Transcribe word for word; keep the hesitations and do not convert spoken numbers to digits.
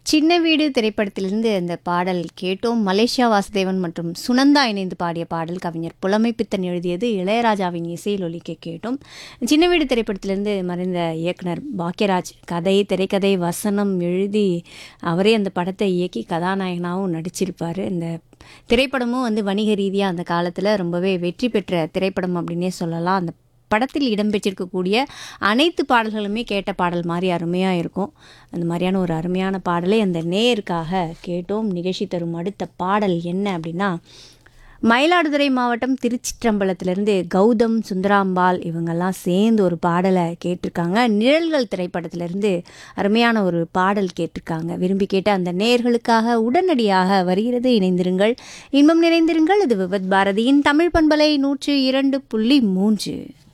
சின்ன வீடு திரைப்படத்திலிருந்து அந்த பாடல் கேட்டோம். மலேசியா வாசுதேவன் மற்றும் சுனந்தா இணைந்து பாடிய பாடல். கவிஞர் புலமைப்பித்தன் எழுதியது. இளையராஜாவின் இசையில் ஒலிக்க கேட்டோம். சின்ன வீடு திரைப்படத்திலிருந்து மறைந்த இயக்குனர் பாக்யராஜ் கதை, திரைக்கதை, வசனம் எழுதி அவரே அந்த படத்தை இயக்கி கதாநாயகனாகவும் நடிச்சிருப்பார். இந்த திரைப்படமும் வந்து வணிக ரீதியாக அந்த காலத்தில் ரொம்பவே வெற்றி பெற்ற திரைப்படம் அப்படின்னே சொல்லலாம். அந்த படத்தில் இடம்பெற்றிருக்கக்கூடிய அனைத்து பாடல்களுமே கேட்ட பாடல் மாதிரி அருமையாக இருக்கும். அந்த மாதிரியான ஒரு அருமையான பாடலை அந்த நேயருக்காக கேட்டோம். நிகழ்ச்சி தரும் அடுத்த பாடல் என்ன அப்படின்னா, மயிலாடுதுறை மாவட்டம் திருச்சிற்றம்பலத்திலேருந்து கௌதம், சுந்தராம்பாள் இவங்கெல்லாம் சேர்ந்து ஒரு பாடலை கேட்டிருக்காங்க. நிழல்கள் திரைப்படத்திலேருந்து அருமையான ஒரு பாடல் கேட்டிருக்காங்க. விரும்பி கேட்ட அந்த நேயர்களுக்காக உடனடியாக வருகிறது. இணைந்திருங்கள், இன்பம் நிறைந்திருங்கள். இது விவத் பாரதியின் தமிழ் பண்பலை நூற்று இரண்டு புள்ளி மூன்று.